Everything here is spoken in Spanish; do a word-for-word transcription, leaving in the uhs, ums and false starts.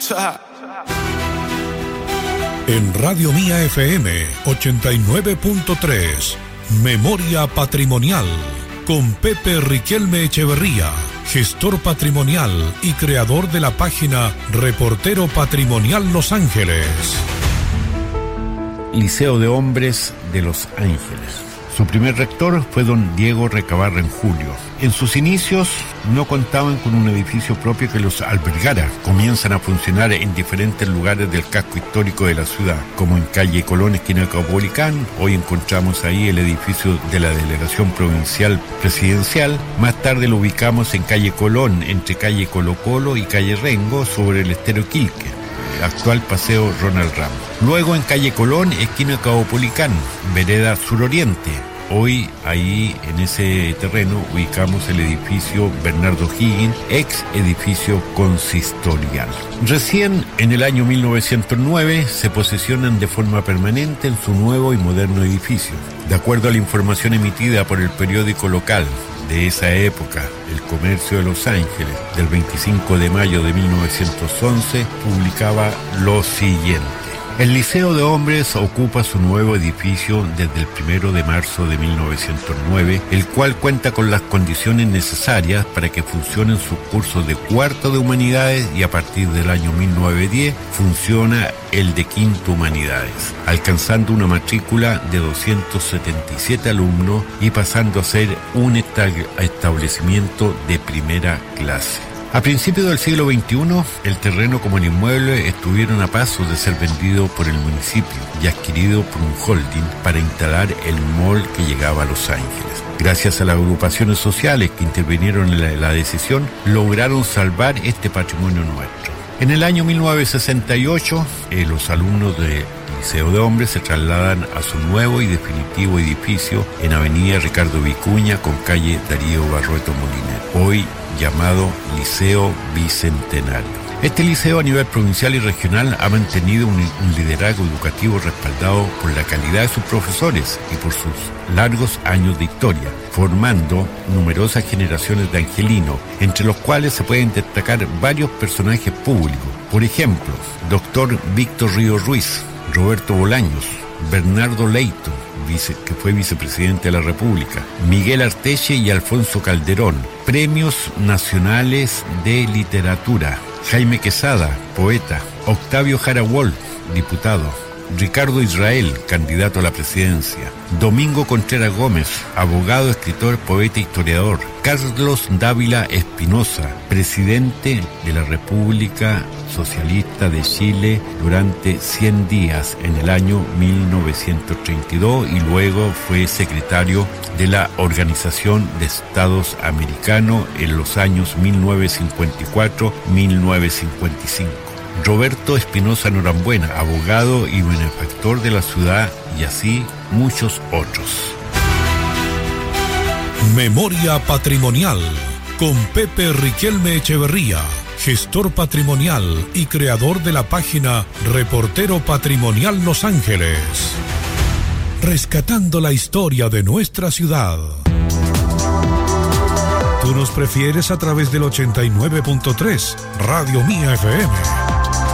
En Radio Mía F M ochenta y nueve punto tres, Memoria Patrimonial, con Pepe Riquelme Echeverría, gestor patrimonial y creador de la página Reportero Patrimonial Los Ángeles. Liceo de Hombres de Los Ángeles. Su primer rector fue don Diego Recabarra en julio. En sus inicios no contaban con un edificio propio que los albergara. Comienzan a funcionar en diferentes lugares del casco histórico de la ciudad, como en calle Colón, esquina Caupolicán. Hoy encontramos ahí el edificio de la Delegación Provincial Presidencial. Más tarde lo ubicamos en calle Colón, entre calle Colo Colo y calle Rengo, sobre el estero Quilque, actual Paseo Ronald Ramos. Luego en calle Colón, esquina Caupolicán, vereda suroriente. Hoy ahí en ese terreno ubicamos el edificio Bernardo Higgins, ex edificio consistorial. Recién en el año mil novecientos nueve se posesionan de forma permanente en su nuevo y moderno edificio. De acuerdo a la información emitida por el periódico local de esa época, El Comercio de Los Ángeles, del veinticinco de mayo de mil novecientos once, publicaba lo siguiente. El Liceo de Hombres ocupa su nuevo edificio desde el primero de marzo de mil novecientos nueve, el cual cuenta con las condiciones necesarias para que funcionen sus cursos de cuarto de Humanidades, y a partir del año mil novecientos diez funciona el de quinto Humanidades, alcanzando una matrícula de doscientos setenta y siete alumnos y pasando a ser un establecimiento de primera clase. A principios del siglo veintiuno, el terreno como el inmueble estuvieron a paso de ser vendido por el municipio y adquirido por un holding para instalar el mall que llegaba a Los Ángeles. Gracias a las agrupaciones sociales que intervinieron en la, la decisión, lograron salvar este patrimonio nuestro. En el año mil novecientos sesenta y ocho, eh, los alumnos del Liceo de Hombres se trasladan a su nuevo y definitivo edificio en avenida Ricardo Vicuña con calle Darío Barrueto Moliner, hoy llamado Liceo Bicentenario. Este liceo a nivel provincial y regional ha mantenido un, un liderazgo educativo respaldado por la calidad de sus profesores y por sus largos años de historia, formando numerosas generaciones de angelinos, entre los cuales se pueden destacar varios personajes públicos. Por ejemplo, doctor Víctor Ríos Ruiz, Roberto Bolaños, Bernardo Leito, vice, que fue vicepresidente de la República, Miguel Arteche y Alfonso Calderón, premios nacionales de literatura, Jaime Quesada, poeta, Octavio Jara Wolf, diputado, Ricardo Israel, candidato a la presidencia, Domingo Contreras Gómez, abogado, escritor, poeta e historiador, Carlos Dávila Espinosa, presidente de la República Socialista de Chile durante cien días en el año mil novecientos treinta y dos y luego fue secretario de la Organización de Estados Americanos en los años mil novecientos cincuenta y cuatro a mil novecientos cincuenta y cinco. Roberto Espinosa Norambuena, abogado y benefactor de la ciudad, y así muchos otros. Memoria Patrimonial, con Pepe Riquelme Echeverría, gestor patrimonial y creador de la página Reportero Patrimonial Los Ángeles. Rescatando la historia de nuestra ciudad. Tú nos prefieres a través del ochenta y nueve punto tres, Radio Mía F M.